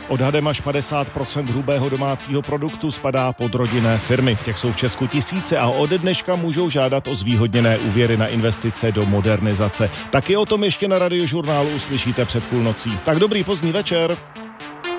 Odhadem až 50% hrubého domácího produktu spadá pod rodinné firmy. Těch jsou v Česku tisíce a ode dneška můžou žádat o zvýhodněné úvěry na investice do modernizace. Taky o tom ještě na Radiožurnálu uslyšíte před půlnocí. Tak dobrý pozdní večer.